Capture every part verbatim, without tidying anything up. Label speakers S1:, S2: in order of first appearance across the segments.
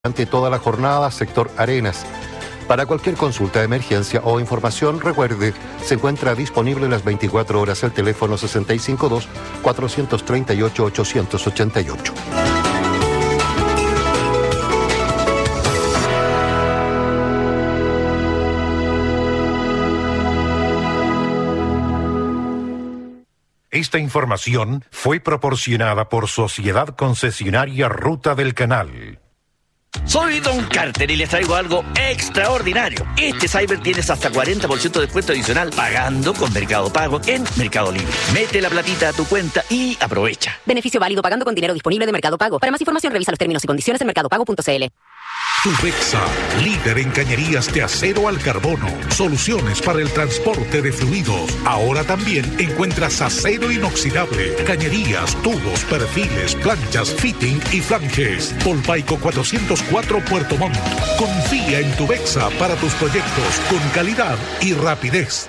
S1: Durante toda la jornada, sector Arenas. Para cualquier consulta de emergencia o información, recuerde, se encuentra disponible las veinticuatro horas el teléfono sesenta y cinco dos, cuatrocientos treinta y ocho, ochocientos ochenta y ocho.
S2: Esta información fue proporcionada por Sociedad Concesionaria Ruta del Canal.
S3: Soy Don Carter y les traigo algo extraordinario. Este Cyber tienes hasta cuarenta por ciento de descuento adicional pagando con Mercado Pago en Mercado Libre. Mete la platita a tu cuenta y aprovecha.
S4: Beneficio válido pagando con dinero disponible de Mercado Pago. Para más información revisa los términos y condiciones en mercado pago punto c l.
S5: Tubexa, líder en cañerías de acero al carbono. Soluciones para el transporte de fluidos. Ahora también encuentras acero inoxidable, cañerías, tubos, perfiles, planchas, fitting y flanges. Polpaico cuatrocientos cuatro Puerto Montt. Confía en Tubexa para tus proyectos con calidad y rapidez.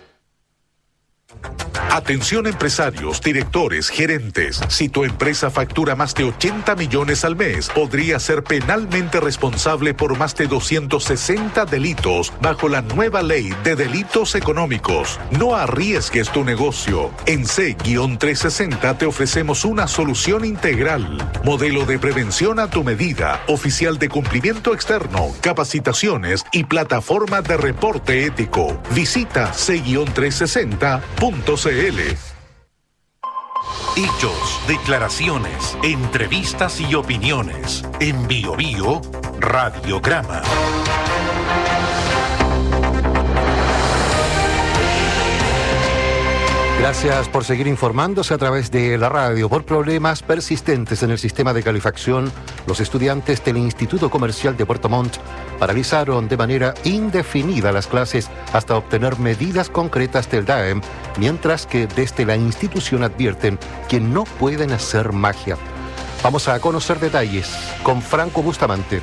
S5: Atención empresarios, directores, gerentes. Si tu empresa factura más de ochenta millones al mes, podría ser penalmente responsable por más de doscientos sesenta delitos bajo la nueva ley de delitos económicos. No arriesgues tu negocio. En C trescientos sesenta te ofrecemos una solución integral. Modelo de prevención a tu medida, oficial de cumplimiento externo, capacitaciones y plataforma de reporte ético. Visita C trescientos sesenta punto c l.
S2: Hechos, declaraciones, entrevistas y opiniones. En Bio Bio, Radiograma.
S1: Gracias por seguir informándose a través de la radio. Por problemas persistentes en el sistema de calefacción, los estudiantes del Instituto Comercial de Puerto Montt paralizaron de manera indefinida las clases hasta obtener medidas concretas del D A E M, mientras que desde la institución advierten que no pueden hacer magia. Vamos a conocer detalles con Franco Bustamante.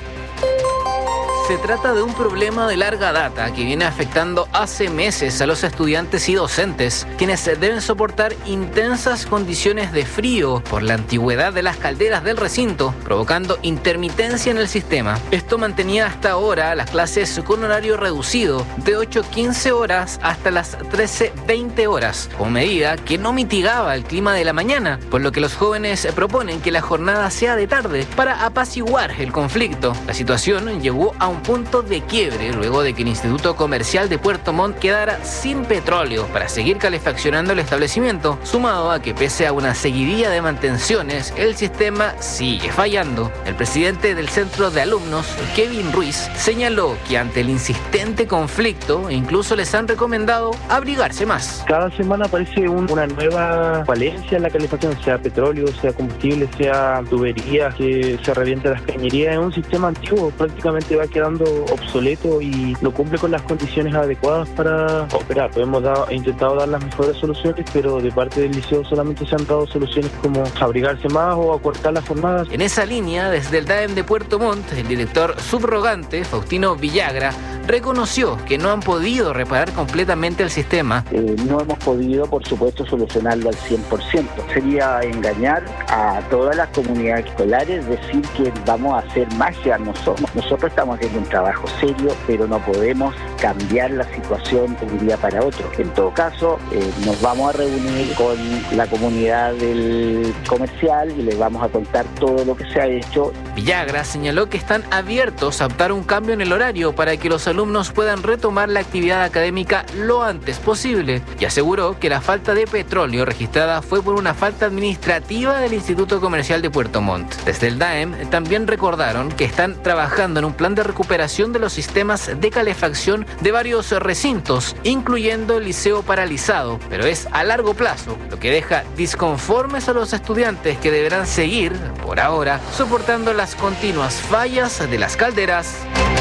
S6: Se trata de un problema de larga data que viene afectando hace meses a los estudiantes y docentes, quienes deben soportar intensas condiciones de frío por la antigüedad de las calderas del recinto, provocando intermitencia en el sistema. Esto mantenía hasta ahora las clases con horario reducido, de ocho quince horas hasta las trece veinte horas, como medida que no mitigaba el clima de la mañana, por lo que los jóvenes proponen que la jornada sea de tarde para apaciguar el conflicto. La situación llegó a un punto de quiebre luego de que el Instituto Comercial de Puerto Montt quedara sin petróleo para seguir calefaccionando el establecimiento, sumado a que pese a una seguidilla de mantenciones, el sistema sigue fallando. El presidente del centro de alumnos, Kevin Ruiz, señaló que ante el insistente conflicto incluso les han recomendado abrigarse más.
S7: Cada semana aparece un, una nueva falencia en la calefacción, sea petróleo, sea combustible, sea tuberías, que se revientan las cañerías. Es un sistema antiguo, prácticamente va quedando obsoleto y no cumple con las condiciones adecuadas para operar. Hemos dado, intentado dar las mejores soluciones, pero de parte del liceo solamente se han dado soluciones como abrigarse más o acortar las jornadas.
S6: En esa línea, desde el D A E M de Puerto Montt, el director subrogante, Faustino Villagra, reconoció que no han podido reparar completamente el sistema.
S8: Eh, no hemos podido, por supuesto, solucionarlo al cien por ciento. Sería engañar a todas las comunidades escolares, decir que vamos a hacer magia. Nosotros, nosotros estamos haciendo un trabajo serio, pero no podemos cambiar la situación de un día para otro. En todo caso, eh, nos vamos a reunir con la comunidad del comercial y les vamos a contar todo lo que se ha hecho.
S6: Villagra señaló que están abiertos a optar un cambio en el horario para que los alumnos puedan retomar la actividad académica lo antes posible, y aseguró que la falta de petróleo registrada fue por una falta administrativa del Instituto Comercial de Puerto Montt. Desde el D A E M también recordaron que están trabajando en un plan de recuperación de los sistemas de calefacción de varios recintos, incluyendo el liceo paralizado, pero es a largo plazo, lo que deja disconformes a los estudiantes que deberán seguir, por ahora, soportando las continuas fallas de las calderas.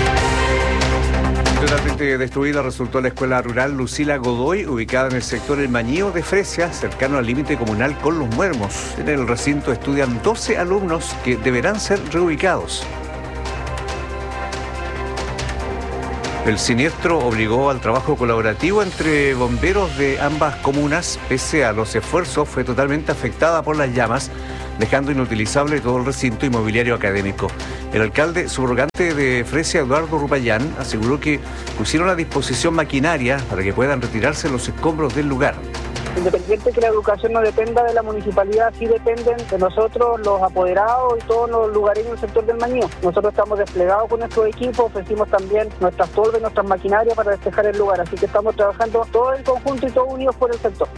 S9: Totalmente destruida resultó la escuela rural Lucila Godoy, ubicada en el sector El Mañío de Fresia, cercano al límite comunal con Los Muermos. En el recinto estudian doce alumnos que deberán ser reubicados. El siniestro obligó al trabajo colaborativo entre bomberos de ambas comunas. Pese a los esfuerzos, fue totalmente afectada por las llamas, dejando inutilizable todo el recinto inmobiliario académico. El alcalde subrogante de Fresia, Eduardo Rupayán, aseguró que pusieron a disposición maquinaria para que puedan retirarse los escombros del lugar.
S10: Independiente que la educación no dependa de la municipalidad, sí dependen de nosotros, los apoderados y todos los lugareños del sector del Mañío. Nosotros estamos desplegados con nuestros equipos, ofrecimos también nuestras tolvas, nuestras maquinarias para despejar el lugar, así que estamos trabajando todos en conjunto y todos unidos por el sector.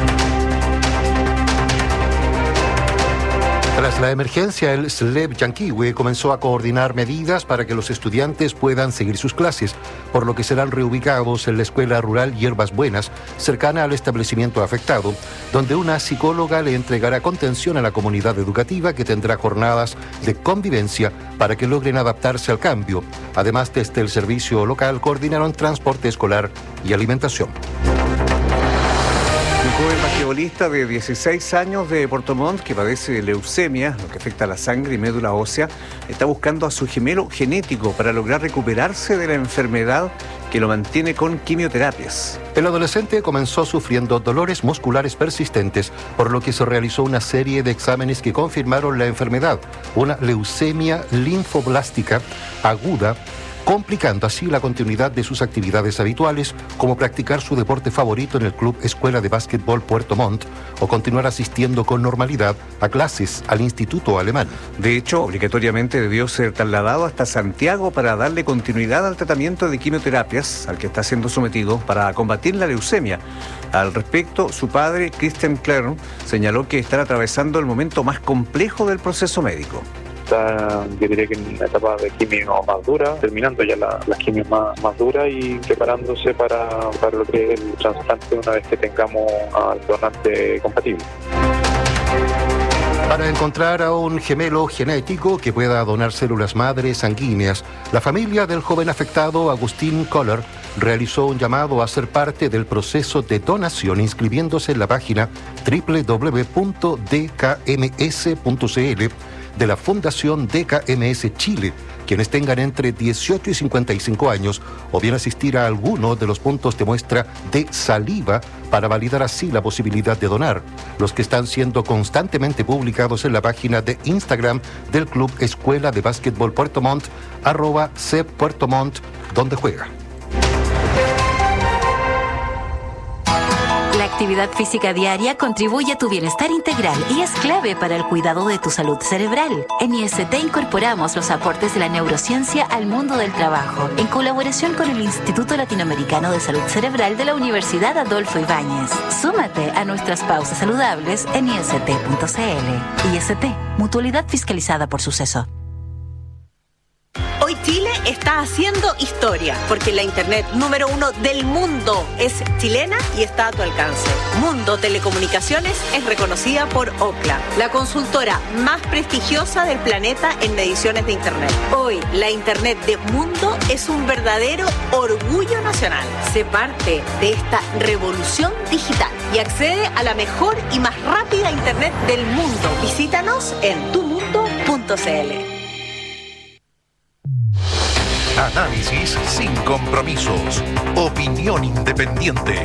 S1: Tras la emergencia, el S L E B Yanquihue comenzó a coordinar medidas para que los estudiantes puedan seguir sus clases, por lo que serán reubicados en la Escuela Rural Hierbas Buenas, cercana al establecimiento afectado, donde una psicóloga le entregará contención a la comunidad educativa, que tendrá jornadas de convivencia para que logren adaptarse al cambio. Además, desde el servicio local coordinaron transporte escolar y alimentación.
S9: Un joven basquetbolista de dieciséis años de Puerto Montt que padece leucemia, lo que afecta a la sangre y médula ósea, está buscando a su gemelo genético para lograr recuperarse de la enfermedad que lo mantiene con quimioterapias.
S1: El adolescente comenzó sufriendo dolores musculares persistentes, por lo que se realizó una serie de exámenes que confirmaron la enfermedad, una leucemia linfoblástica aguda, complicando así la continuidad de sus actividades habituales, como practicar su deporte favorito en el Club Escuela de Básquetbol Puerto Montt o continuar asistiendo con normalidad a clases al Instituto Alemán.
S9: De hecho, obligatoriamente debió ser trasladado hasta Santiago para darle continuidad al tratamiento de quimioterapias al que está siendo sometido para combatir la leucemia. Al respecto, su padre, Christian Klern, señaló que están atravesando el momento más complejo del proceso médico.
S11: Está, yo diría que en una etapa de quimio más dura, terminando ya la, las quimios más, más duras y preparándose para, para lo que es el trasplante una vez que tengamos al donante compatible.
S1: Para encontrar a un gemelo genético que pueda donar células madres sanguíneas, la familia del joven afectado, Agustín Kohler, realizó un llamado a ser parte del proceso de donación inscribiéndose en la página doble u doble u doble u punto d k m s punto c l de la Fundación D K M S Chile, quienes tengan entre dieciocho y cincuenta y cinco años, o bien asistir a alguno de los puntos de muestra de saliva para validar así la posibilidad de donar, los que están siendo constantemente publicados en la página de Instagram del Club Escuela de Básquetbol Puerto Montt, arroba C E B Puerto Montt, donde juega.
S12: La actividad física diaria contribuye a tu bienestar integral y es clave para el cuidado de tu salud cerebral. En I S T incorporamos los aportes de la neurociencia al mundo del trabajo, en colaboración con el Instituto Latinoamericano de Salud Cerebral de la Universidad Adolfo Ibáñez. Súmate a nuestras pausas saludables en i s t punto c l. I S T, mutualidad fiscalizada por Suceso.
S13: Hoy Chile está haciendo historia, porque la internet número uno del mundo es chilena y está a tu alcance. Mundo Telecomunicaciones es reconocida por Ookla, la consultora más prestigiosa del planeta en mediciones de internet. Hoy, la internet de Mundo es un verdadero orgullo nacional. Sé parte de esta revolución digital y accede a la mejor y más rápida internet del mundo. Visítanos en tu mundo punto c l.
S2: Análisis sin compromisos. Opinión independiente.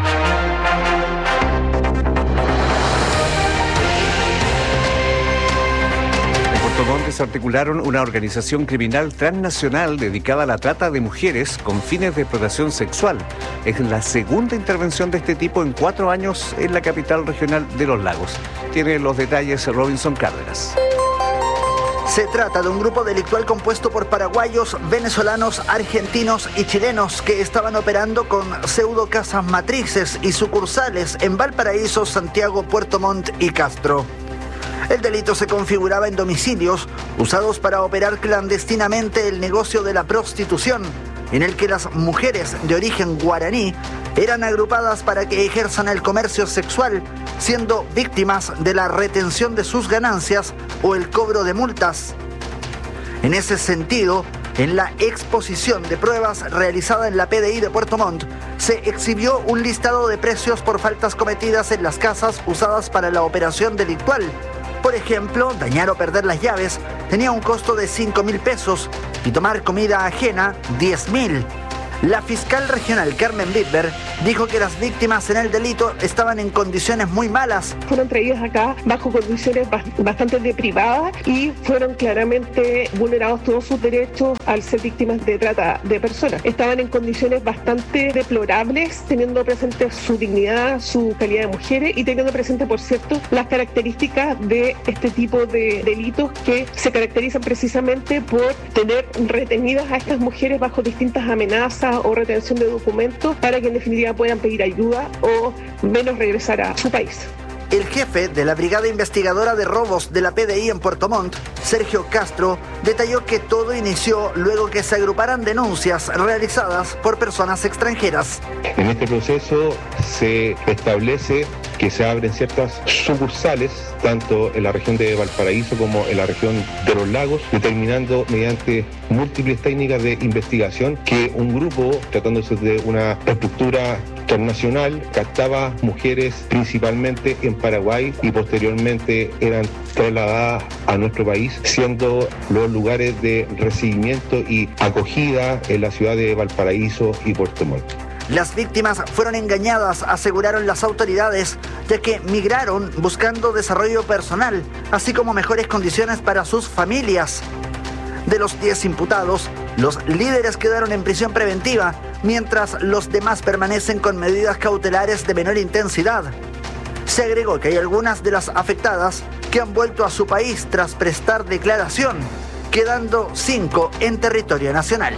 S9: En Puerto Montt desarticularon una organización criminal transnacional dedicada a la trata de mujeres con fines de explotación sexual. Es la segunda intervención de este tipo en cuatro años en la capital regional de Los Lagos. Tiene los detalles Robinson Cárdenas.
S14: Se trata de un grupo delictual compuesto por paraguayos, venezolanos, argentinos y chilenos que estaban operando con pseudo casas matrices y sucursales en Valparaíso, Santiago, Puerto Montt y Castro. El delito se configuraba en domicilios usados para operar clandestinamente el negocio de la prostitución, en el que las mujeres de origen guaraní eran agrupadas para que ejerzan el comercio sexual, siendo víctimas de la retención de sus ganancias o el cobro de multas. En ese sentido, en la exposición de pruebas realizada en la P D I de Puerto Montt, se exhibió un listado de precios por faltas cometidas en las casas usadas para la operación delictual. Por ejemplo, dañar o perder las llaves tenía un costo de cinco mil pesos y tomar comida ajena diez mil. La fiscal regional Carmen Bitber dijo que las víctimas en el delito estaban en condiciones muy malas.
S15: Fueron traídas acá bajo condiciones bastante deprivadas y fueron claramente vulnerados todos sus derechos al ser víctimas de trata de personas. Estaban en condiciones bastante deplorables, teniendo presente su dignidad, su calidad de mujeres y teniendo presente, por cierto, las características de este tipo de delitos que se caracterizan precisamente por tener retenidas a estas mujeres bajo distintas amenazas o retención de documentos para que en definitiva puedan pedir ayuda o menos regresar a su país.
S14: El jefe de la Brigada Investigadora de Robos de la P D I en Puerto Montt, Sergio Castro, detalló que todo inició luego que se agruparan denuncias realizadas por personas extranjeras.
S16: En este proceso se establece que se abren ciertas sucursales, tanto en la región de Valparaíso como en la región de los lagos, determinando mediante múltiples técnicas de investigación que un grupo, tratándose de una estructura internacional, captaba mujeres principalmente en Paraguay y posteriormente eran trasladadas a nuestro país, siendo los lugares de recibimiento y acogida en la ciudad de Valparaíso y Puerto Montt.
S14: Las víctimas fueron engañadas, aseguraron las autoridades, ya que migraron buscando desarrollo personal, así como mejores condiciones para sus familias. De los diez imputados, los líderes quedaron en prisión preventiva, mientras los demás permanecen con medidas cautelares de menor intensidad. Se agregó que hay algunas de las afectadas que han vuelto a su país tras prestar declaración, quedando cinco en territorio nacional.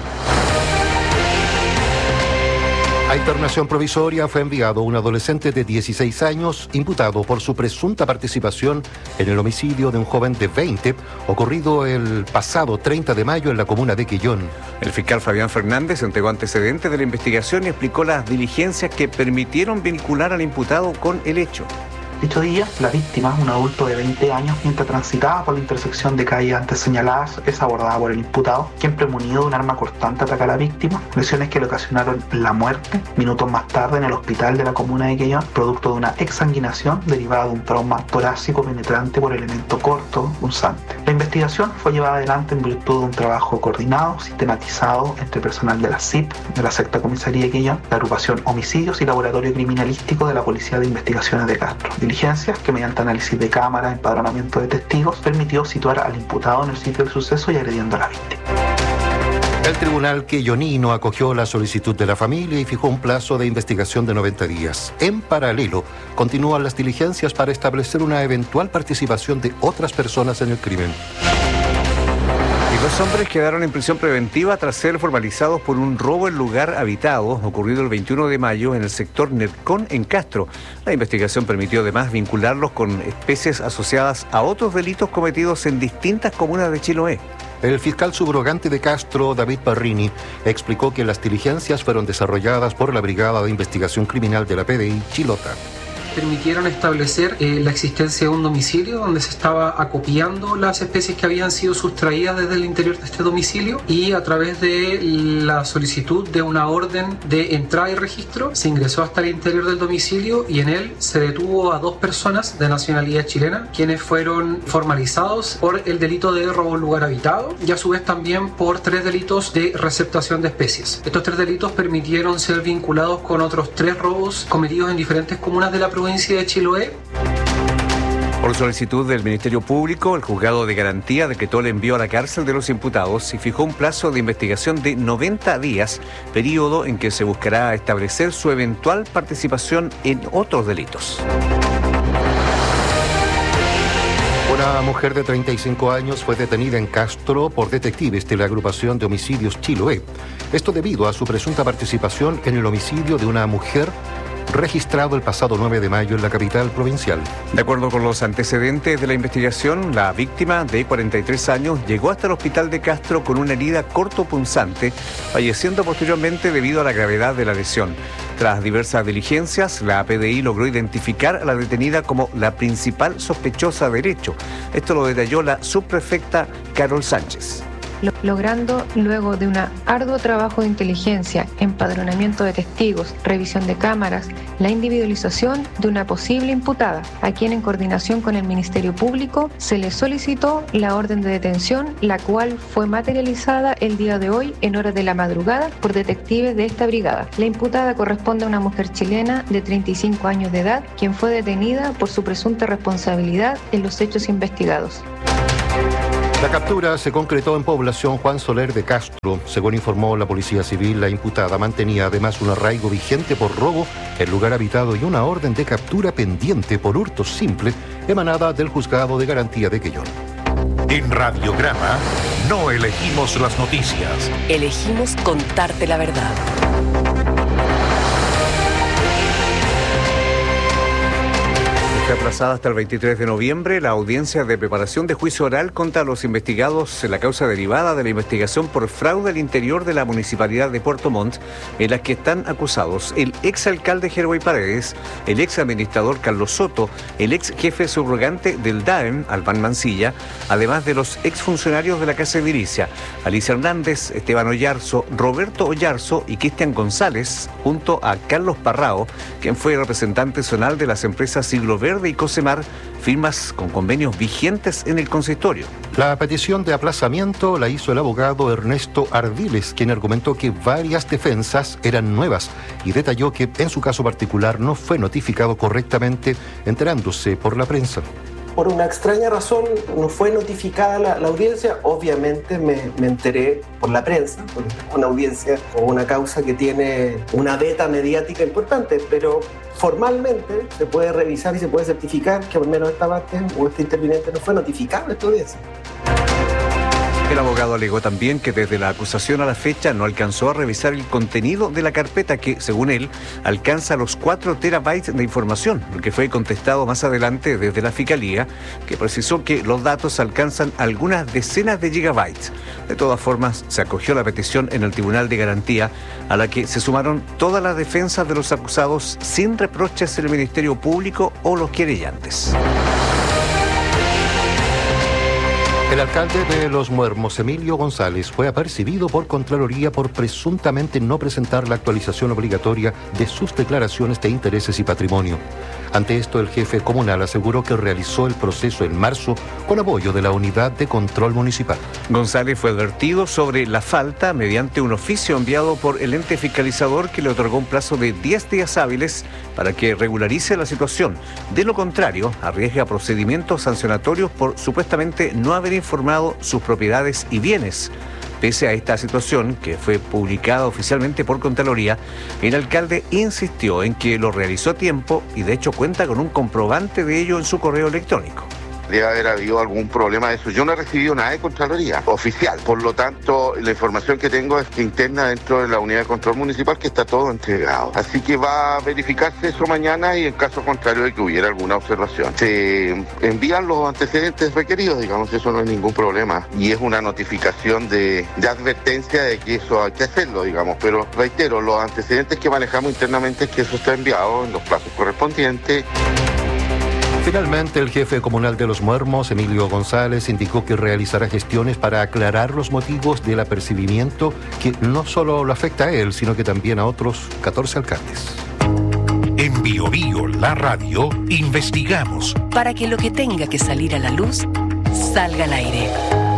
S1: A internación provisoria fue enviado un adolescente de dieciséis años imputado por su presunta participación en el homicidio de un joven de veinte ocurrido el pasado treinta de mayo en la comuna de Quillón.
S9: El fiscal Fabián Fernández entregó antecedentes de la investigación y explicó las diligencias que permitieron vincular al imputado con el hecho.
S17: Dicho día, la víctima, un adulto de veinte años, mientras transitaba por la intersección de calles antes señaladas, es abordada por el imputado, quien premunido de un arma cortante ataca a la víctima, lesiones que le ocasionaron la muerte minutos más tarde en el hospital de la comuna de Quillón, producto de una exsanguinación derivada de un trauma torácico penetrante por elemento corto punzante. La investigación fue llevada adelante en virtud de un trabajo coordinado, sistematizado entre personal de la S I P, de la Sexta Comisaría de Quillón, la agrupación Homicidios y Laboratorio Criminalístico de la Policía de Investigaciones de Castro. Diligencias que mediante análisis de cámara, empadronamiento de testigos, permitió situar al imputado en el sitio del suceso y agrediendo a la víctima.
S1: El tribunal quillonino acogió la solicitud de la familia y fijó un plazo de investigación de noventa días. En paralelo, continúan las diligencias para establecer una eventual participación de otras personas en el crimen.
S9: Dos hombres quedaron en prisión preventiva tras ser formalizados por un robo en lugar habitado ocurrido el veintiuno de mayo en el sector Nercón en Castro. La investigación permitió además vincularlos con especies asociadas a otros delitos cometidos en distintas comunas de Chiloé.
S1: El fiscal subrogante de Castro, David Parrini, explicó que las diligencias fueron desarrolladas por la Brigada de Investigación Criminal de la P D I Chilota.
S18: Permitieron establecer eh, la existencia de un domicilio donde se estaba acopiando las especies que habían sido sustraídas desde el interior de este domicilio, y a través de la solicitud de una orden de entrada y registro se ingresó hasta el interior del domicilio y en él se detuvo a dos personas de nacionalidad chilena, quienes fueron formalizados por el delito de robo en lugar habitado y a su vez también por tres delitos de receptación de especies. Estos tres delitos permitieron ser vinculados con otros tres robos cometidos en diferentes comunas de la provincia de Chiloé.
S9: Por solicitud del Ministerio Público, el Juzgado de Garantía decretó el envío a la cárcel de los imputados y fijó un plazo de investigación de noventa días, periodo en que se buscará establecer su eventual participación en otros delitos.
S1: Una mujer de treinta y cinco años fue detenida en Castro por detectives de la agrupación de homicidios Chiloé. Esto debido a su presunta participación en el homicidio de una mujer registrado el pasado nueve de mayo en la capital provincial.
S9: De acuerdo con los antecedentes de la investigación, la víctima de cuarenta y tres años llegó hasta el hospital de Castro con una herida cortopunzante, falleciendo posteriormente debido a la gravedad de la lesión. Tras diversas diligencias, la P D I logró identificar a la detenida como la principal sospechosa del hecho. Esto lo detalló la subprefecta Carol Sánchez.
S19: lo- logrando, luego de un arduo trabajo de inteligencia, empadronamiento de testigos, revisión de cámaras, la individualización de una posible imputada, a quien en coordinación con el Ministerio Público se le solicitó la orden de detención, la cual fue materializada el día de hoy en horas de la madrugada por detectives de esta brigada. La imputada corresponde a una mujer chilena de treinta y cinco años de edad, quien fue detenida por su presunta responsabilidad en los hechos investigados.
S1: La captura se concretó en población Juan Soler de Castro. Según informó la Policía Civil, la imputada mantenía además un arraigo vigente por robo en lugar habitado y una orden de captura pendiente por hurto simple emanada del Juzgado de Garantía de Quellón.
S2: En Radiograma no elegimos las noticias.
S20: Elegimos contarte la verdad.
S9: Está aplazada hasta el veintitrés de noviembre la audiencia de preparación de juicio oral contra los investigados en la causa derivada de la investigación por fraude al interior de la Municipalidad de Puerto Montt, en las que están acusados el exalcalde Gerway Paredes, el ex administrador Carlos Soto, el ex jefe subrogante del D A E M, Albán Mancilla, además de los exfuncionarios de la Casa Edilicia, Alicia Hernández, Esteban Oyarzo, Roberto Oyarzo y Cristian González, junto a Carlos Parrao, quien fue representante zonal de las empresas Siglo Verde y Cosemar, firmas con convenios vigentes en el consistorio.
S1: La petición de aplazamiento la hizo el abogado Ernesto Ardiles, quien argumentó que varias defensas eran nuevas y detalló que en su caso particular no fue notificado correctamente, enterándose por la prensa.
S21: Por una extraña razón no fue notificada la, la audiencia. Obviamente me, me enteré por la prensa, porque es una audiencia o una causa que tiene una beta mediática importante, pero formalmente se puede revisar y se puede certificar que al menos esta parte o este interviniente no fue notificado de esta audiencia.
S9: El abogado alegó también que desde la acusación a la fecha no alcanzó a revisar el contenido de la carpeta que, según él, alcanza los cuatro terabytes de información, lo que fue contestado más adelante desde la Fiscalía, que precisó que los datos alcanzan algunas decenas de gigabytes. De todas formas, se acogió la petición en el Tribunal de Garantía, a la que se sumaron todas las defensas de los acusados sin reproches en el Ministerio Público o los querellantes.
S1: El alcalde de Los Muermos, Emilio González, fue apercibido por Contraloría por presuntamente no presentar la actualización obligatoria de sus declaraciones de intereses y patrimonio. Ante esto, el jefe comunal aseguró que realizó el proceso en marzo con apoyo de la Unidad de Control Municipal.
S9: González fue advertido sobre la falta mediante un oficio enviado por el ente fiscalizador que le otorgó un plazo de diez días hábiles para que regularice la situación. De lo contrario, arriesga procedimientos sancionatorios por supuestamente no haber informado sus propiedades y bienes. Pese a esta situación, que fue publicada oficialmente por Contraloría, el alcalde insistió en que lo realizó a tiempo y de hecho cuenta con un comprobante de ello en su correo electrónico.
S22: Debe haber habido algún problema de eso. Yo no he recibido nada de Contraloría oficial. Por lo tanto, la información que tengo es que interna dentro de la Unidad de Control Municipal, que está todo entregado. Así que va a verificarse eso mañana y en caso contrario de que hubiera alguna observación, se envían los antecedentes requeridos, digamos, eso no es ningún problema. Y es una notificación de, de advertencia de que eso hay que hacerlo, digamos. Pero reitero, los antecedentes que manejamos internamente es que eso está enviado en los plazos correspondientes.
S1: Finalmente, el jefe comunal de Los Muermos, Emilio González, indicó que realizará gestiones para aclarar los motivos del apercibimiento que no solo lo afecta a él, sino que también a otros catorce alcaldes.
S2: En Bio Bio, la radio, investigamos
S20: para que lo que tenga que salir a la luz salga al aire.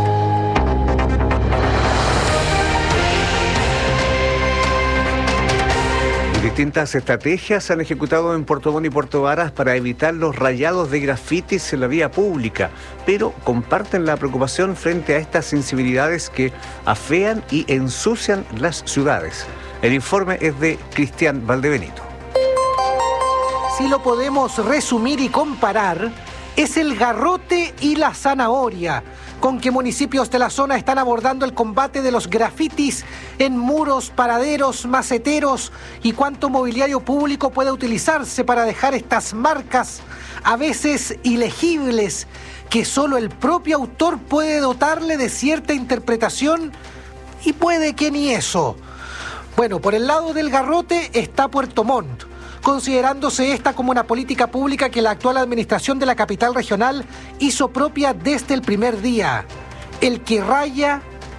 S9: Distintas estrategias se han ejecutado en Puerto Montt y Puerto Varas para evitar los rayados de grafitis en la vía pública, pero comparten la preocupación frente a estas sensibilidades que afean y ensucian las ciudades. El informe es de Cristian Valdebenito.
S23: Si lo podemos resumir y comparar, es el garrote y la zanahoria con que municipios de la zona están abordando el combate de los grafitis en muros, paraderos, maceteros y cuánto mobiliario público puede utilizarse para dejar estas marcas, a veces ilegibles, que solo el propio autor puede dotarle de cierta interpretación y puede que ni eso. Bueno, por el lado del garrote está Puerto Montt, considerándose esta como una política pública que la actual administración de la capital regional hizo propia desde el primer día. El que raya,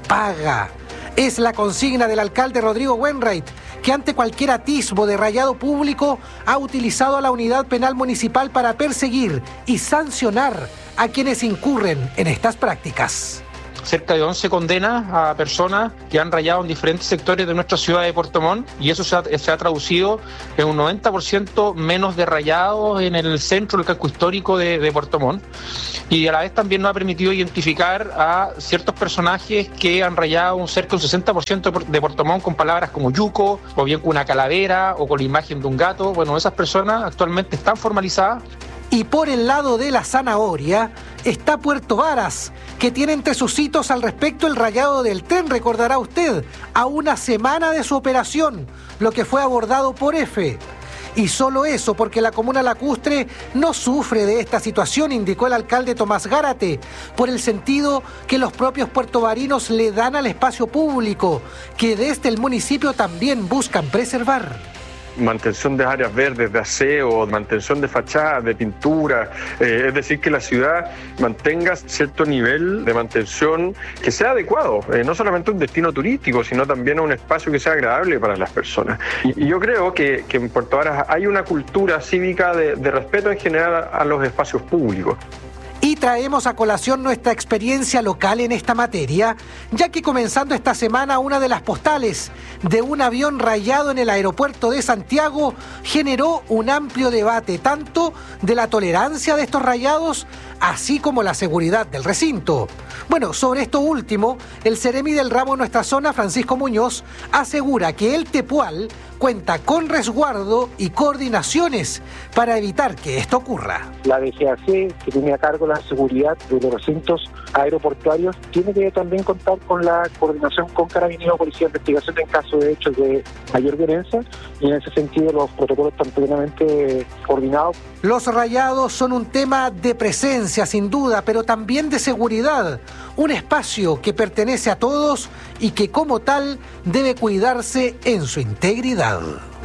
S23: paga. Es la consigna del alcalde Rodrigo Wainwright, que ante cualquier atisbo de rayado público ha utilizado a la unidad penal municipal para perseguir y sancionar a quienes incurren en estas prácticas.
S3: Cerca de once condenas a personas que han rayado en diferentes sectores de nuestra ciudad de Puerto Montt, y eso se ha, se ha traducido en un noventa por ciento menos de rayados en el centro del casco histórico de, de Puerto Montt, y a la vez también nos ha permitido identificar a ciertos personajes que han rayado un cerca de un sesenta por ciento de Puerto Montt con palabras como yuco, o bien con una calavera, o con la imagen de un gato. Bueno, esas personas actualmente están formalizadas.
S23: Y por el lado de la zanahoria está Puerto Varas, que tiene entre sus hitos al respecto el rayado del tren, recordará usted, a una semana de su operación, lo que fue abordado por F. Y solo eso porque la comuna lacustre no sufre de esta situación, indicó el alcalde Tomás Gárate, por el sentido que los propios puertovarinos le dan al espacio público, que desde el municipio también buscan preservar.
S4: Mantención de áreas verdes, de aseo, mantención de fachadas, de pintura, eh, es decir, que la ciudad mantenga cierto nivel de mantención que sea adecuado, eh, no solamente un destino turístico, sino también un espacio que sea agradable para las personas. Y, y yo creo que, que en Puerto Varas hay una cultura cívica de, de respeto en general a, a los espacios públicos.
S23: Y traemos a colación nuestra experiencia local en esta materia, ya que comenzando esta semana una de las postales de un avión rayado en el aeropuerto de Santiago generó un amplio debate, tanto de la tolerancia de estos rayados, así como la seguridad del recinto. Bueno, sobre esto último, el seremi del ramo en nuestra zona, Francisco Muñoz, asegura que el Tepual cuenta con resguardo y coordinaciones para evitar que esto ocurra.
S10: La D G A C, que tiene a cargo la seguridad de los recintos aeroportuarios, tiene que también contar con la coordinación con Carabineros, Policía de Investigación en caso de hechos de mayor violencia, y en ese sentido los protocolos están plenamente coordinados.
S23: Los rayados son un tema de presencia, sin duda, pero también de seguridad. Un espacio que pertenece a todos y que como tal debe cuidarse en su integridad.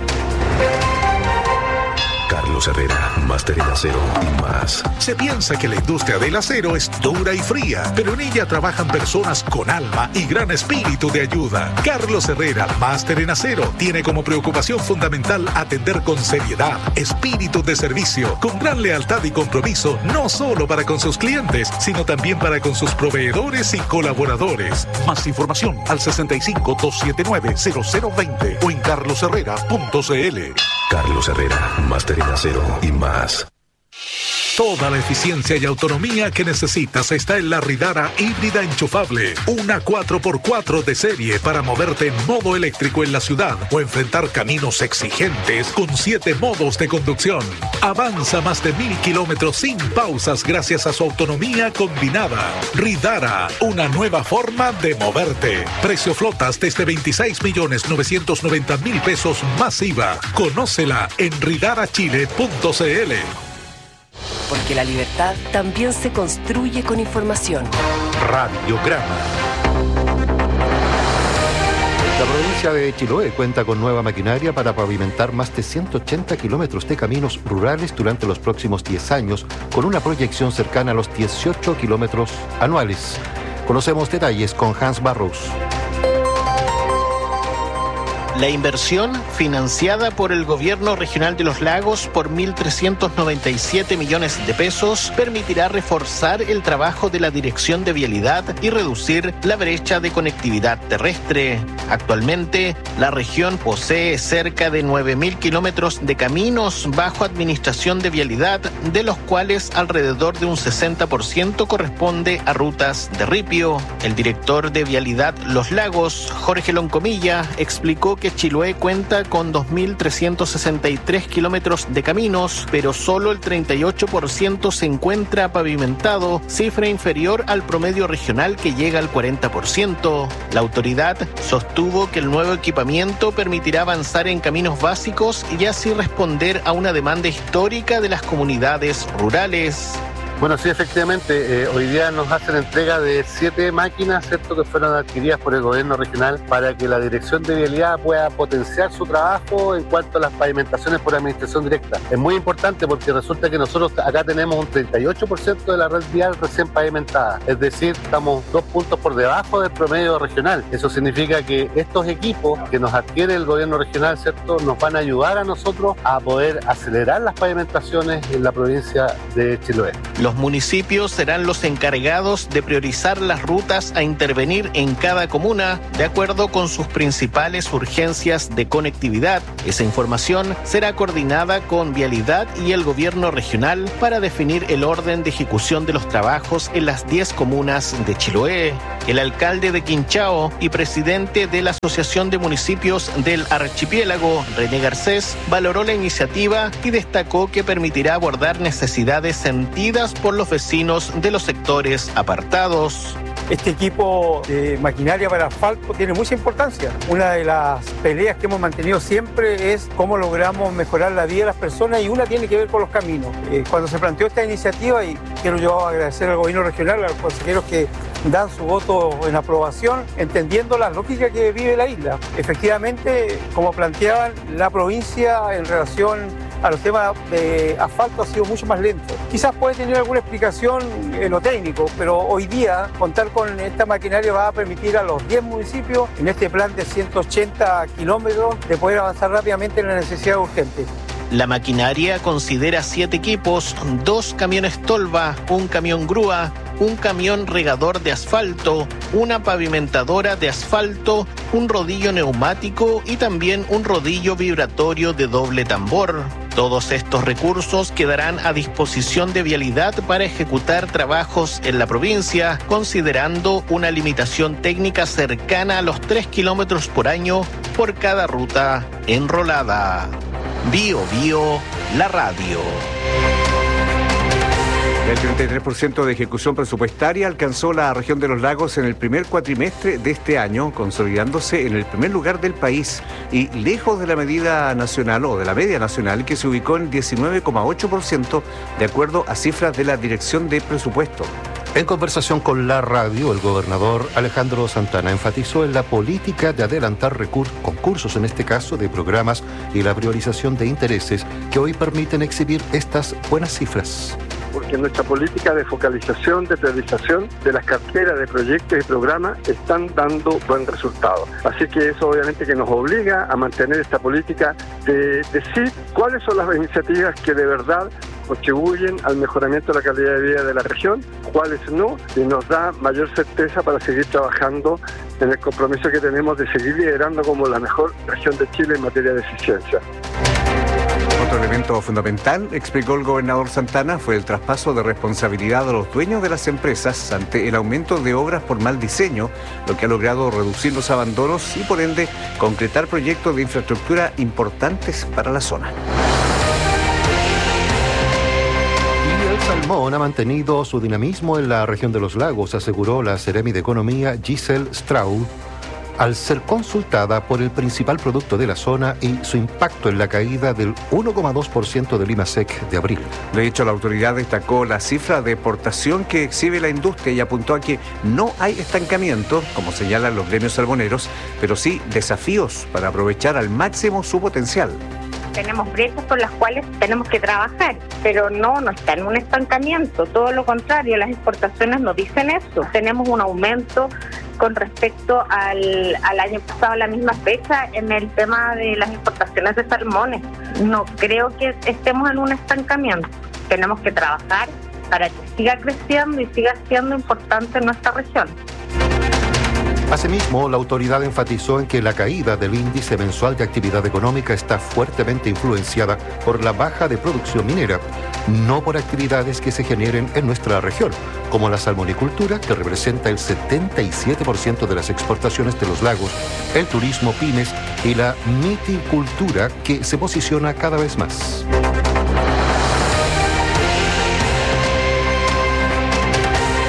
S2: Carlos Herrera, máster en acero y más. Se piensa que la industria del acero es dura y fría, pero en ella trabajan personas con alma y gran espíritu de ayuda. Carlos Herrera, máster en acero, tiene como preocupación fundamental atender con seriedad, espíritu de servicio, con gran lealtad y compromiso, no solo para con sus clientes, sino también para con sus proveedores y colaboradores. Más información al sesenta y cinco, doscientos setenta y nueve, cero cero veinte o en carlos herrera punto c l. Carlos Herrera, máster en acero y más. Toda la eficiencia y autonomía que necesitas está en la Ridara híbrida enchufable. Una cuatro por cuatro de serie para moverte en modo eléctrico en la ciudad o enfrentar caminos exigentes con siete modos de conducción. Avanza más de mil kilómetros sin pausas gracias a su autonomía combinada. Ridara, una nueva forma de moverte. Precio flotas desde veintiséis millones novecientos noventa mil pesos más I V A. Conócela en ridara chile punto c l.
S20: Porque la libertad también se construye con información.
S2: Radiograma.
S1: La provincia de Chiloé cuenta con nueva maquinaria para pavimentar más de ciento ochenta kilómetros de caminos rurales durante los próximos diez años, con una proyección cercana a los dieciocho kilómetros anuales. Conocemos detalles con Hans Barros.
S5: La inversión, financiada por el Gobierno Regional de los Lagos por mil trescientos noventa y siete millones de pesos, permitirá reforzar el trabajo de la Dirección de Vialidad y reducir la brecha de conectividad terrestre. Actualmente, la región posee cerca de nueve mil kilómetros de caminos bajo administración de vialidad, de los cuales alrededor de un sesenta por ciento corresponde a rutas de ripio. El director de Vialidad Los Lagos, Jorge Loncomilla, explicó que Chiloé cuenta con dos mil trescientos sesenta y tres kilómetros de caminos, pero solo el treinta y ocho por ciento se encuentra pavimentado, cifra inferior al promedio regional que llega al cuarenta por ciento. La autoridad sostuvo que el nuevo equipamiento permitirá avanzar en caminos básicos y así responder a una demanda histórica de las comunidades rurales.
S6: Bueno, sí, efectivamente, eh, hoy día nos hacen entrega de siete máquinas, ¿cierto?, que fueron adquiridas por el gobierno regional para que la Dirección de Vialidad pueda potenciar su trabajo en cuanto a las pavimentaciones por administración directa. Es muy importante porque resulta que nosotros acá tenemos un treinta y ocho por ciento de la red vial recién pavimentada, es decir, estamos dos puntos por debajo del promedio regional. Eso significa que estos equipos que nos adquiere el gobierno regional, ¿cierto?, nos van a ayudar a nosotros a poder acelerar las pavimentaciones en la provincia de Chiloé.
S5: Los municipios serán los encargados de priorizar las rutas a intervenir en cada comuna de acuerdo con sus principales urgencias de conectividad. Esa información será coordinada con Vialidad y el gobierno regional para definir el orden de ejecución de los trabajos en las diez comunas de Chiloé. El alcalde de Quinchao y presidente de la Asociación de Municipios del Archipiélago, René Garcés, valoró la iniciativa y destacó que permitirá abordar necesidades sentidas por los vecinos de los sectores apartados.
S7: Este equipo de maquinaria para asfalto tiene mucha importancia. Una de las peleas que hemos mantenido siempre es cómo logramos mejorar la vida de las personas, y una tiene que ver con los caminos. Eh, cuando se planteó esta iniciativa, y quiero yo agradecer al gobierno regional, a los consejeros que dan su voto en aprobación, entendiendo la lógica que vive la isla. Efectivamente, como planteaban, la provincia en relación a los temas de asfalto ha sido mucho más lento. Quizás puede tener alguna explicación en lo técnico, pero hoy día contar con esta maquinaria va a permitir a los diez municipios, en este plan de ciento ochenta kilómetros, de poder avanzar rápidamente en la necesidad urgente.
S5: La maquinaria considera siete equipos, dos camiones tolva, un camión grúa, un camión regador de asfalto, una pavimentadora de asfalto, un rodillo neumático y también un rodillo vibratorio de doble tambor. Todos estos recursos quedarán a disposición de Vialidad para ejecutar trabajos en la provincia, considerando una limitación técnica cercana a los tres kilómetros por año por cada ruta enrolada. Bio Bio, la radio.
S9: El treinta y tres por ciento de ejecución presupuestaria alcanzó la región de los lagos en el primer cuatrimestre de este año, consolidándose en el primer lugar del país y lejos de la medida nacional o de la media nacional, que se ubicó en diecinueve coma ocho por ciento de acuerdo a cifras de la Dirección de Presupuesto.
S1: En conversación con la radio, el gobernador Alejandro Santana enfatizó en la política de adelantar recursos, concursos en este caso, de programas y la priorización de intereses que hoy permiten exhibir estas buenas cifras.
S4: Porque nuestra política de focalización, de priorización de las carteras de proyectos y programas están dando buen resultado. Así que eso obviamente que nos obliga a mantener esta política de decir cuáles son las iniciativas que de verdad contribuyen al mejoramiento de la calidad de vida de la región, cuáles no, y nos da mayor certeza para seguir trabajando en el compromiso que tenemos de seguir liderando como la mejor región de Chile en materia de eficiencia.
S9: Otro elemento fundamental, explicó el gobernador Santana, fue el traspaso de responsabilidad a los dueños de las empresas ante el aumento de obras por mal diseño, lo que ha logrado reducir los abandonos y, por ende, concretar proyectos de infraestructura importantes para la zona.
S1: Salmón ha mantenido su dinamismo en la región de los lagos, aseguró la Seremi de Economía Giselle Straub, al ser consultada por el principal producto de la zona y su impacto en la caída del uno coma dos por ciento del IMASEC de abril.
S9: De hecho, la autoridad destacó la cifra de exportación que exhibe la industria y apuntó a que no hay estancamiento, como señalan los gremios salmoneros, pero sí desafíos para aprovechar al máximo su potencial.
S8: Tenemos brechas por las cuales tenemos que trabajar, pero no, no está en un estancamiento, todo lo contrario, las exportaciones nos dicen eso. Tenemos un aumento con respecto al, al año pasado, a la misma fecha, en el tema de las exportaciones de salmones. No creo que estemos en un estancamiento, tenemos que trabajar para que siga creciendo y siga siendo importante en nuestra región.
S1: Asimismo, la autoridad enfatizó en que la caída del índice mensual de actividad económica está fuertemente influenciada por la baja de producción minera, no por actividades que se generen en nuestra región, como la salmonicultura, que representa el setenta y siete por ciento de las exportaciones de los lagos, el turismo, pymes y la miticultura, que se posiciona cada vez más.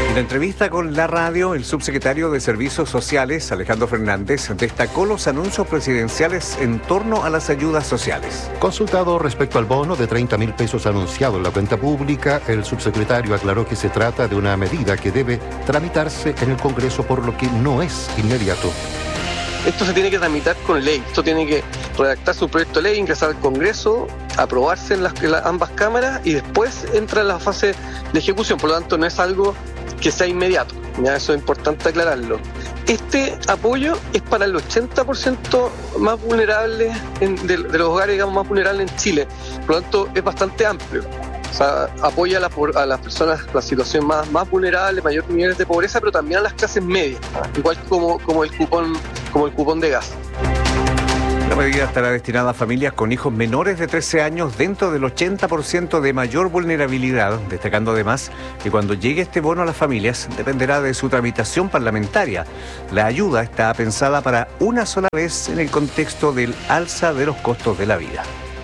S9: En la entrevista con la radio, el subsecretario de Servicios Sociales, Alejandro Fernández, destacó los anuncios presidenciales en torno a las ayudas sociales.
S1: Consultado respecto al bono de treinta mil pesos anunciado en la cuenta pública, el subsecretario aclaró que se trata de una medida que debe tramitarse en el Congreso, por lo que no es inmediato.
S11: Esto se tiene que tramitar con ley, esto tiene que redactarse un proyecto de ley, ingresar al Congreso, aprobarse en, las, en las, ambas cámaras y después entra en la fase de ejecución, por lo tanto no es algo que sea inmediato, ya eso es importante aclararlo. Este apoyo es para el ochenta por ciento más vulnerables en, de, de los hogares, digamos, más vulnerables en Chile, por lo tanto es bastante amplio. O sea, apoya a, la, a las personas, la situación más, más vulnerable, mayores niveles de pobreza, pero también a las clases medias, igual como, como, el cupón, como el cupón de gas.
S9: La medida estará destinada a familias con hijos menores de trece años dentro del ochenta por ciento de mayor vulnerabilidad, destacando además que cuando llegue este bono a las familias dependerá de su tramitación parlamentaria. La ayuda está pensada para una sola vez en el contexto del alza de los costos de la vida.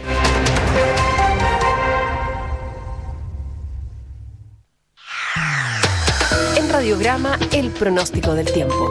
S20: Radiograma, el pronóstico del tiempo.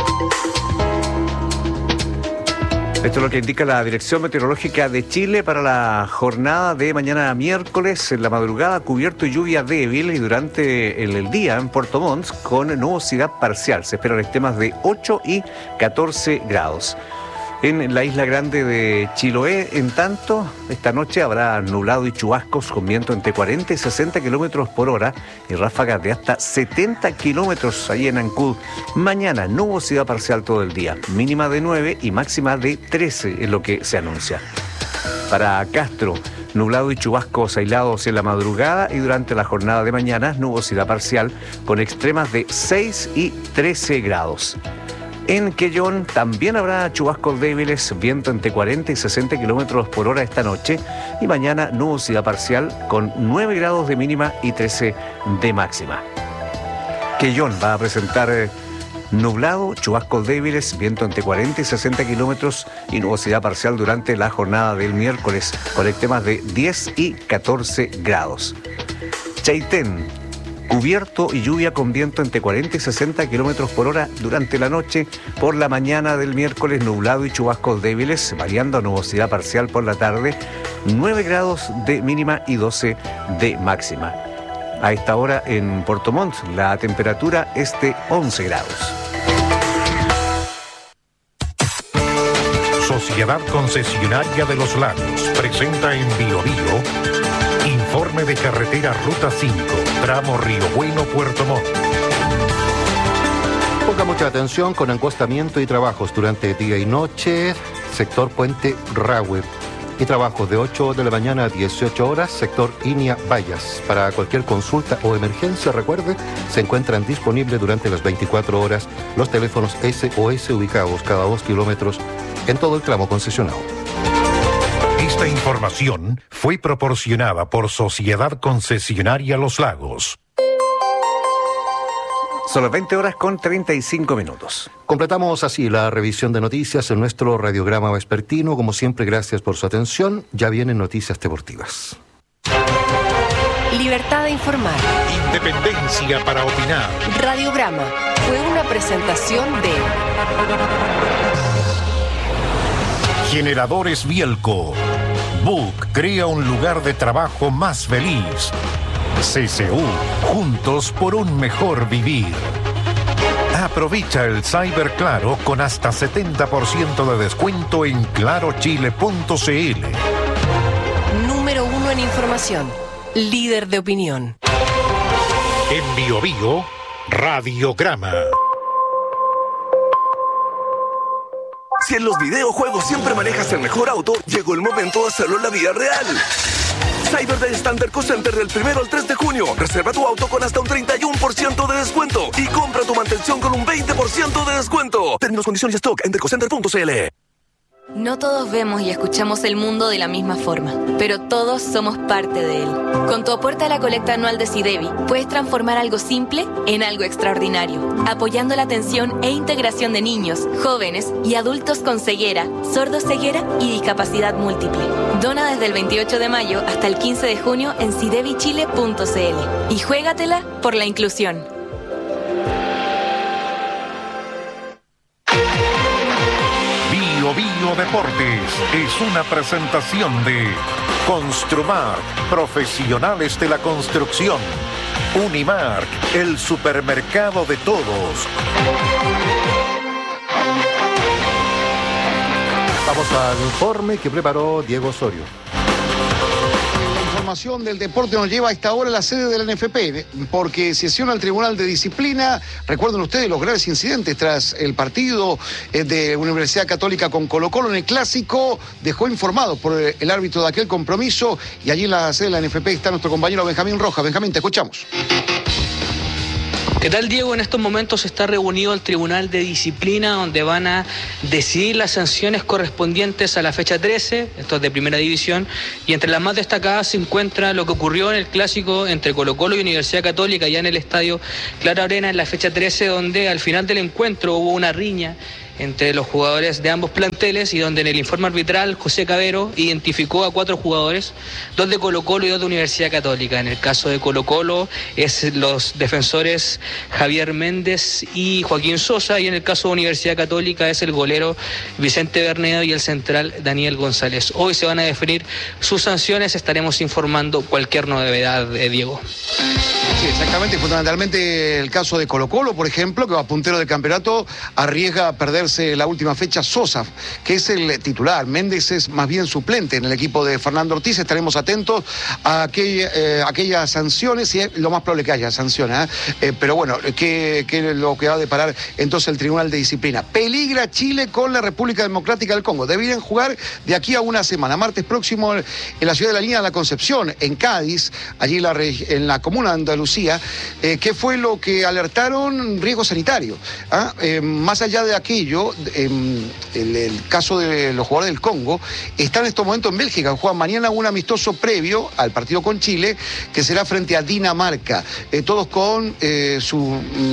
S9: Esto es lo que indica la Dirección Meteorológica de Chile para la jornada de mañana miércoles. En la madrugada cubierto y lluvia débil, y durante el, el día en Puerto Montt con nubosidad parcial. Se esperan extremas de ocho y catorce grados. En la isla grande de Chiloé, en tanto, esta noche habrá nublado y chubascos con viento entre cuarenta y sesenta kilómetros por hora y ráfagas de hasta setenta kilómetros allí en Ancud. Mañana, nubosidad parcial todo el día, mínima de nueve y máxima de trece es lo que se anuncia. Para Castro, nublado y chubascos aislados en la madrugada y durante la jornada de mañana, nubosidad parcial con extremas de seis y trece grados. En Quellón también habrá chubascos débiles, viento entre cuarenta y sesenta kilómetros por hora esta noche y mañana nubosidad parcial con nueve grados de mínima y trece de máxima. Quellón va a presentar eh, nublado, chubascos débiles, viento entre cuarenta y sesenta kilómetros y nubosidad parcial durante la jornada del miércoles con extremas de diez y catorce grados. Chaitén, cubierto y lluvia con viento entre cuarenta y sesenta kilómetros por hora durante la noche. Por la mañana del miércoles, nublado y chubascos débiles, variando a nubosidad parcial por la tarde, nueve grados de mínima y doce de máxima. A esta hora en Puerto Montt, la temperatura es de once grados.
S2: Sociedad Concesionaria de los Lagos presenta en Bio Bio informe de carretera Ruta cinco, tramo Río Bueno, Puerto Montt.
S1: Ponga mucha atención con encostamiento y trabajos durante día y noche, sector Puente Rahue. Y trabajos de ocho de la mañana a dieciocho horas, sector Inia Vallas. Para cualquier consulta o emergencia, recuerde, se encuentran disponibles durante las veinticuatro horas los teléfonos S O S ubicados cada dos kilómetros en todo el tramo concesionado.
S2: Esta información fue proporcionada por Sociedad Concesionaria Los Lagos.
S9: Son las veinte horas con treinta y cinco minutos.
S1: Completamos así la revisión de noticias en nuestro radiograma vespertino. Como siempre, gracias por su atención. Ya vienen noticias deportivas.
S20: Libertad de informar.
S2: Independencia para opinar.
S20: Radiograma fue una presentación de
S2: Generadores Bielco. Book crea un lugar de trabajo más feliz. C C U, juntos por un mejor vivir. Aprovecha el Cyber Claro con hasta setenta por ciento de descuento en claro chile punto c l.
S20: Número uno en información, líder de opinión.
S2: En Bio Bio, Radiograma.
S12: Si en los videojuegos siempre manejas el mejor auto, llegó el momento de hacerlo en la vida real. Cyber Day Standard Co Center del primero al tres de junio. Reserva tu auto con hasta un treinta y uno por ciento de descuento y compra tu mantención con un veinte por ciento de descuento. Términos, condiciones y stock en dercocenter punto c l.
S13: No todos vemos y escuchamos el mundo de la misma forma, pero todos somos parte de él. Con tu aporte a la colecta anual de SIDEBI, puedes transformar algo simple en algo extraordinario, apoyando la atención e integración de niños, jóvenes y adultos con ceguera, sordoceguera y discapacidad múltiple. Dona desde el veintiocho de mayo hasta el quince de junio en sidebi chile punto c l y juégatela por la inclusión.
S2: Bio Bio Deportes es una presentación de Construmar, profesionales de la construcción. Unimark, el supermercado de todos.
S1: Vamos al informe que preparó Diego Osorio.
S14: La información del deporte nos lleva a esta hora a la sede de la N F P, porque sesiona el Tribunal de Disciplina. Recuerden ustedes los graves incidentes tras el partido de Universidad Católica con Colo-Colo en el Clásico. Dejó informado por el árbitro de aquel compromiso, y allí en la sede de la N F P está nuestro compañero Benjamín Rojas. Benjamín, te escuchamos.
S15: ¿Qué tal, Diego? En estos momentos está reunido el Tribunal de Disciplina, donde van a decidir las sanciones correspondientes a la fecha trece, esto es de Primera División, y entre las más destacadas se encuentra lo que ocurrió en el Clásico entre Colo-Colo y Universidad Católica, ya en el estadio Clara Arena, en la fecha trece, donde al final del encuentro hubo una riña entre los jugadores de ambos planteles, y donde en el informe arbitral José Cabero identificó a cuatro jugadores, dos de Colo-Colo y dos de Universidad Católica. En el caso de Colo-Colo es los defensores Javier Méndez y Joaquín Sosa, y en el caso de Universidad Católica es el golero Vicente Bernedo y el central Daniel González. Hoy se van a definir sus sanciones, estaremos informando cualquier novedad, de Diego.
S14: Sí, exactamente, fundamentalmente el caso de Colo-Colo, por ejemplo, que va puntero del campeonato, arriesga a perderse la última fecha Sosa, que es el titular. Méndez es más bien suplente en el equipo de Fernando Ortiz. Estaremos atentos a aquella, eh, aquellas sanciones, y es lo más probable que haya sanciones, ¿eh? Eh, pero bueno, ¿qué, qué es lo que va a deparar entonces el Tribunal de Disciplina? Peligra Chile con la República Democrática del Congo. Deberían jugar de aquí a una semana, martes próximo, en la ciudad de la Línea de la Concepción, en Cádiz, allí en la, en la comuna de Andalucía. Eh, ¿Qué fue lo que alertaron? Riesgo sanitario. ¿Ah? Eh, más allá de aquello, en el, el caso de los jugadores del Congo, están en estos momentos en Bélgica. Juegan mañana un amistoso previo al partido con Chile, que será frente a Dinamarca. Eh, todos con eh, sus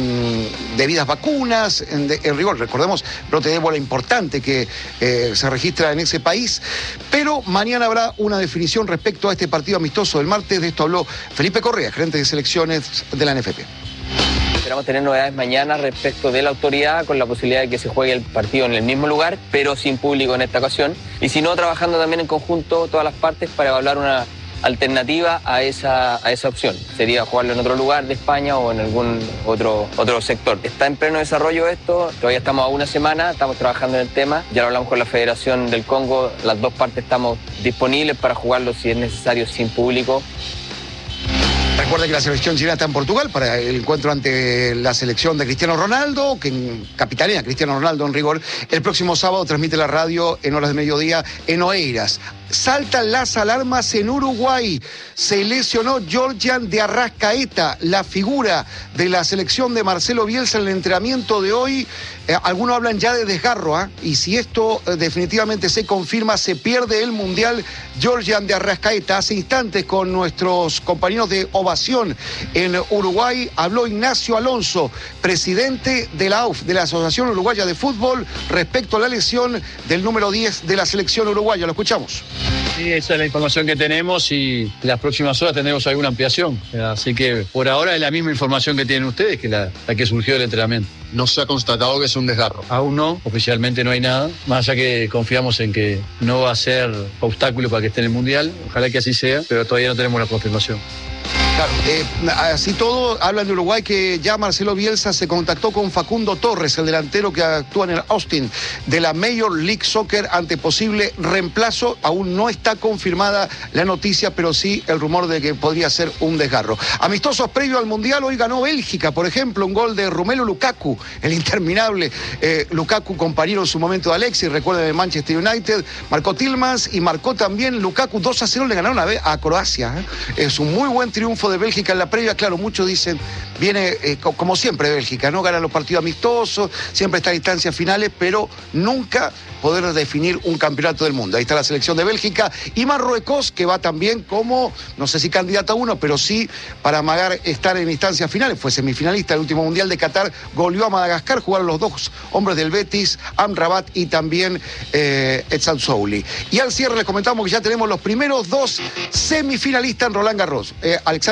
S14: mm, debidas vacunas, en, de, en rigor. Recordemos, brote de ébola importante que eh, se registra en ese país. Pero mañana habrá una definición respecto a este partido amistoso del martes. De esto habló Felipe Correa, gerente de selecciones de la N F P.
S16: Esperamos tener novedades mañana respecto de la autoridad, con la posibilidad de que se juegue el partido en el mismo lugar, pero sin público en esta ocasión. Y si no, trabajando también en conjunto todas las partes para evaluar una alternativa a esa, a esa opción. Sería jugarlo en otro lugar de España o en algún otro, otro sector. Está en pleno desarrollo esto, todavía estamos a una semana, estamos trabajando en el tema. Ya lo hablamos con la Federación del Congo, las dos partes estamos disponibles para jugarlo si es necesario sin público.
S14: Recuerda que la selección chilena está en Portugal para el encuentro ante la selección de Cristiano Ronaldo, que en capitanea Cristiano Ronaldo en rigor. El próximo sábado transmite la radio en horas de mediodía en Oeiras. Saltan las alarmas en Uruguay. Se lesionó Georgian de Arrascaeta, la figura de la selección de Marcelo Bielsa en el entrenamiento de hoy. Eh, algunos hablan ya de desgarro, ¿eh? Y si esto eh, definitivamente se confirma, se pierde el Mundial Georgian de Arrascaeta. Hace instantes, con nuestros compañeros de Ovación en Uruguay, habló Ignacio Alonso, presidente de la A U F, de la Asociación Uruguaya de Fútbol, respecto a la lesión del número diez de la selección uruguaya. Lo escuchamos.
S24: Sí, esa es la información que tenemos, y en las próximas horas tendremos alguna ampliación. Así que por ahora es la misma información que tienen ustedes, que la, la que surgió del entrenamiento. No se ha constatado que es un desgarro. Aún no, oficialmente no hay nada. Más allá que confiamos en que no va a ser obstáculo para que esté en el Mundial. Ojalá que así sea, pero todavía no tenemos la confirmación.
S14: Claro, eh, así todo, hablan de Uruguay que ya Marcelo Bielsa se contactó con Facundo Torres, el delantero que actúa en el Austin de la Major League Soccer, ante posible reemplazo. Aún no está confirmada la noticia, pero sí el rumor de que podría ser un desgarro. Amistosos previo al Mundial, hoy ganó Bélgica, por ejemplo, un gol de Romelu Lukaku, el interminable eh, Lukaku, compañero en su momento de Alexis, recuerden, de Manchester United, marcó Tillmans y marcó también Lukaku. Dos a cero le ganaron a, a Croacia. ¿eh? Es un muy buen triunfo de Bélgica en la previa. Claro, muchos dicen, viene eh, como siempre Bélgica, ¿no? Gana los partidos amistosos, siempre está en instancias finales, pero nunca poder definir un campeonato del mundo. Ahí está la selección de Bélgica y Marruecos, que va también como, no sé si candidata a uno, pero sí para amagar estar en instancias finales. Fue semifinalista del último Mundial de Qatar, goleó a Madagascar, jugaron los dos hombres del Betis, Amrabat y también eh, Etzal Souli. Y al cierre les comentamos que ya tenemos los primeros dos semifinalistas en Roland Garros. Eh, Alexander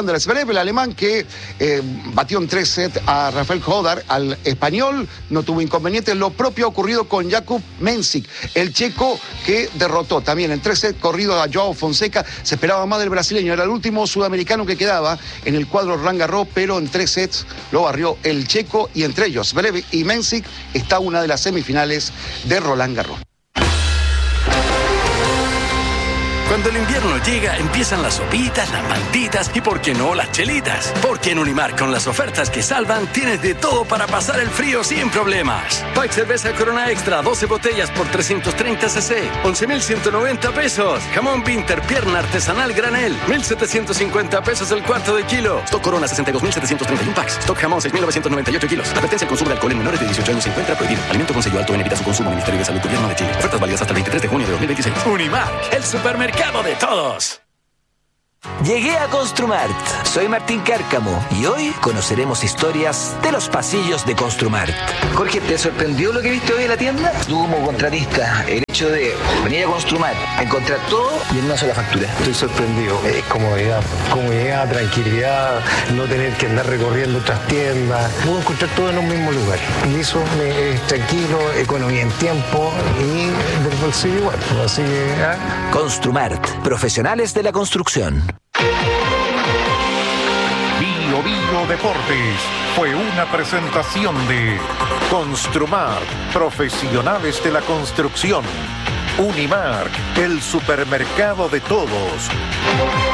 S14: Alexander Zverev, el alemán que eh, batió en tres sets a Rafael Hodar, al español, no tuvo inconvenientes. Lo propio ha ocurrido con Jakub Mensik, el checo que derrotó también en tres sets corrido a Joao Fonseca. Se esperaba más del brasileño, era el último sudamericano que quedaba en el cuadro Roland Garros, pero en tres sets lo barrió el checo, y entre ellos Zverev y Mensik está una de las semifinales de Roland Garros.
S17: Cuando el invierno llega, empiezan las sopitas, las mantitas y, ¿por qué no, las chelitas? Porque en Unimark, con las ofertas que salvan, tienes de todo para pasar el frío sin problemas. Pack cerveza Corona Extra, doce botellas por trescientos treinta centilitros, once mil ciento noventa pesos. Jamón Winter, pierna artesanal granel, mil setecientos cincuenta pesos el cuarto de kilo. Stock Corona, sesenta y dos mil setecientos treinta y uno packs. Stock Jamón, seis mil novecientos noventa y ocho kilos. Advertencia: el consumo de alcohol en menores de dieciocho años se encuentra prohibido. Alimento con sello alto en, evita su consumo. Ministerio de Salud, Gobierno de Chile. Ofertas válidas hasta el veintitrés de junio de dos mil veintiséis. Unimark, el supermercado de todos.
S18: Llegué a Construmart. Soy Martín Cárcamo y hoy conoceremos historias de los pasillos de Construmart. Jorge, ¿te sorprendió lo que viste hoy en la tienda? Tú como contratista, el hecho de venir a Construmart, encontrar todo y en una sola factura.
S19: Estoy sorprendido. Eh, comodidad, comodidad, tranquilidad, no tener que andar recorriendo otras tiendas. Puedo encontrar todo en un mismo lugar. Y eso me es tranquilo, economía en tiempo y del bolsillo igual. Así que... ¿eh?
S18: Construmart, profesionales de la construcción.
S2: Bio Bio Deportes fue una presentación de Construmart, profesionales de la construcción. Unimark, el supermercado de todos.